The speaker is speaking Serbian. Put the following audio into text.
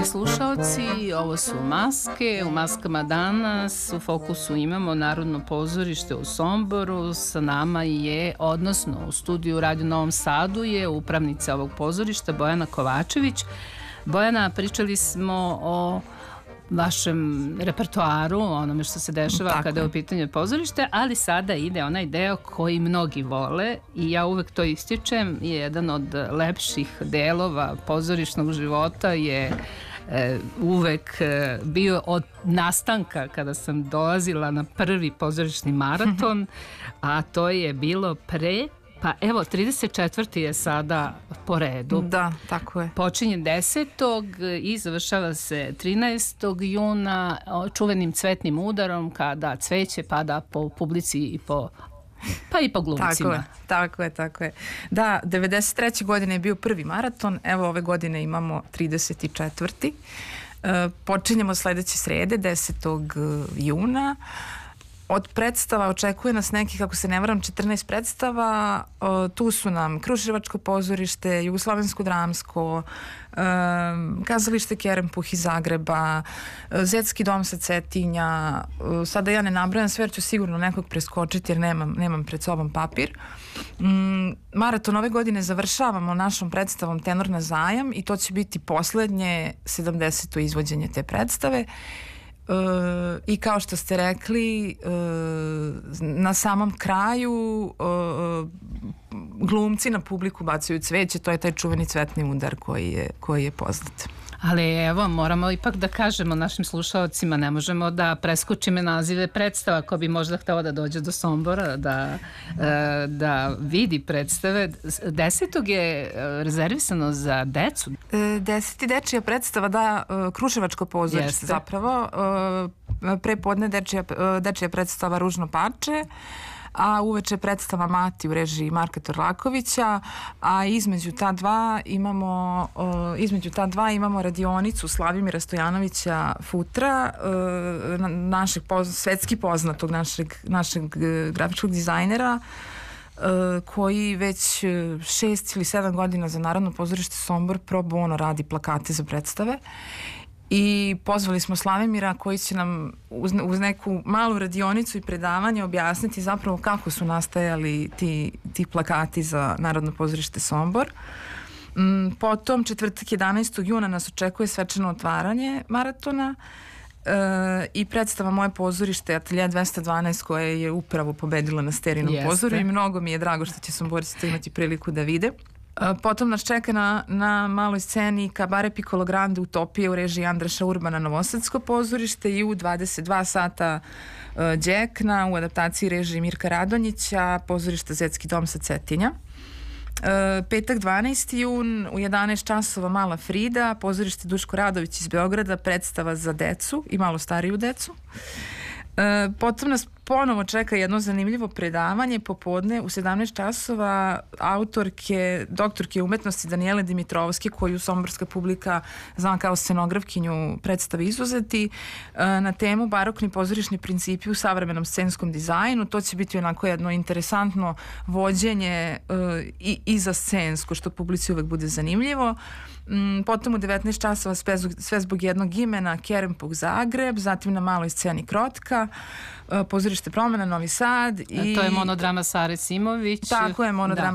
Dragi slušaoci, ovo su Maske. U Maskama danas u fokusu imamo Narodno pozorište u Somboru. Sa nama je, odnosno u studiju Radio Novom Sadu je upravnica ovog pozorišta Bojana Kovačević. Bojana, pričali smo o vašem repertoaru, onome što se dešava kada je u pitanju pozorište, ali sada ide onaj deo koji mnogi vole i ja uvek to ističem. Jedan od lepših delova pozorišnog života je uvek bio od nastanka kada sam dolazila na prvi pozorišni maraton, a to je bilo pa evo, 34. je sada po redu. Da, tako je. Počinje 10. i završava se 13. juna čuvenim cvetnim udarom kada cveće pada po publici i po glumcima. Tako je. Da, 93. godine je bio prvi maraton, evo ove godine imamo 34. Počinjemo sledeće srede, 10. juna. Od predstava očekuje nas nekih, ako se ne varam, 14 predstava. Tu su nam Kruševačko pozorište, Jugoslovensko dramsko, Kazalište Kerempuh iz Zagreba, Zetski dom sa Cetinja. Sada ja ne nabrajam sve jer ću sigurno nekog preskočiti jer nemam pred sobom papir. Maraton ove godine završavamo našom predstavom Tenor na zajam i to će biti poslednje 70. izvođenje te predstave. I kao što ste rekli, na samom kraju glumci na publiku bacaju cveće, to je taj čuveni cvetni udar koji je poznat. Ali evo, moramo ipak da kažemo našim slušalcima, ne možemo da preskočimo nazive predstava. Ko bi možda hteo da dođe do Sombora da vidi predstave. 10. je rezervisano za decu. 10. dečija predstava, da, Kruševačko pozorište zapravo. Prepodne dečija predstava Ružno parče, a uveče predstava Mati u režiji Marka Torlakovića, a između ta dva imamo radionicu Slavimira Stojanovića Futra, našeg svetski poznatog našeg grafičkog dizajnera, koji već 6 ili 7 godina za Narodno pozorište Sombor pro bono radi plakate za predstave. I pozvali smo Slavimira koji će nam uz neku malu radionicu i predavanje objasniti zapravo kako su nastajali ti plakati za Narodno pozorište Sombor. Potom četvrtak 11. juna nas očekuje svečano otvaranje maratona i predstava Moje pozorište Atelje 212 koja je upravo pobedila na Sterinom pozoru i mnogo mi je drago što će Somborci to imati priliku da vide. Potom nas čeka na maloj sceni Kabare Piccolo Grande Utopije u režiji Andraša Urbana Novosadsko pozorište i u 22 sata Đekna u adaptaciji režiji Mirka Radonjića pozorište Zetski dom sa Cetinja. Petak 12. jun u 11 časova Mala Frida, pozorište Duško Radović iz Beograda, predstava za decu i malo stariju decu. Potom nas ponovo čeka jedno zanimljivo predavanje popodne u 17 časova doktorke umetnosti Danijele Dimitrovske, koju somborska publika zna kao scenografkinju predstave Izuzeti, na temu barokni pozorišni principi u savremenom scenskom dizajnu. To će biti onako jedno interesantno vođenje i za scensko, što publici uvek bude zanimljivo. Potom u 19 časova sve zbog jednog imena Kerempuh Zagreb, zatim na maloj sceni Krotka, pozorište Promena Novi Sad. To je monodrama Sare Simović. Tako je, monodrama